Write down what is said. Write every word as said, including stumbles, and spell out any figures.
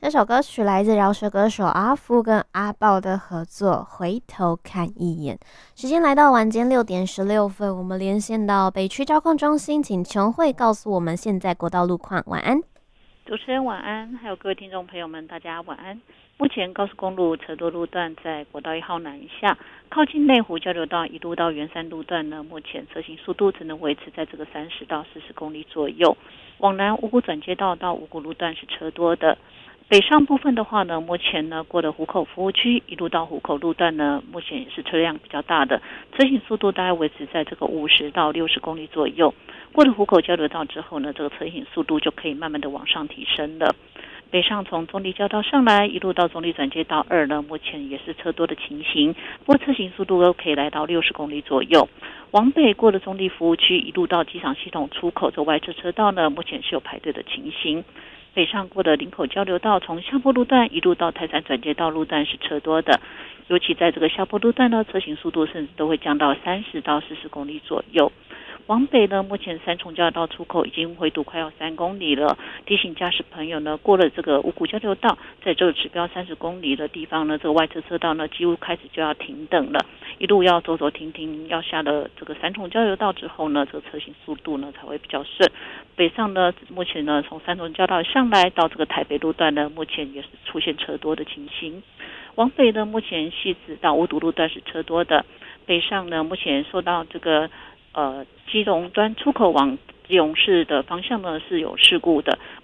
这首歌曲来自饶舌歌手阿夫跟阿豹的合作《回头看一眼》。时间来到晚间六点十六分，我们连线到北区交控中心，请琼慧告诉我们现在国道路况。晚安。 主持人晚安，还有各位听众朋友们，大家晚安。目前高速公路车多路段在国道一号南下，靠近内湖交流道一路到圆山路段呢，目前车行速度只能维持在这个三十到四十公里左右。往南五股转接道到五股路段是车多的。北上部分的话呢，目前呢过了湖口服务区一路到湖口路段呢，目前也是车辆比较大的，车行速度大概维持在这个五十到六十公里左右。过了湖口交流道之后呢，这个车行速度就可以慢慢的往上提升了。北上从中立交道上来，一路到中立转接道二呢，目前也是车多的情形，不过车行速度都可以来到六十公里左右。往北过了中立服务区，一路到机场系统出口这外侧车道呢，目前是有排队的情形。北上过的林口交流道，从下坡路段一路到泰山转接道路段是车多的，尤其在这个下坡路段呢，车行速度甚至都会降到三十到四十公里左右。往北呢，目前三重交流道出口已经回堵快要三公里了，提醒驾驶朋友呢，过了这个五股交流道，在这个指标三十公里的地方呢，这个外侧车道呢，几乎开始就要停等了，一路要走走停停，要下了这个三重交流道之后呢，这个车行速度呢才会比较顺。北上呢，目前呢从三重交流道上来到这个台北路段呢，目前也是出现车多的情形。往北呢，目前汐止到五堵路段是车多的。北上呢，目前受到这个呃基隆端出口往基隆市的方向呢是有事故的，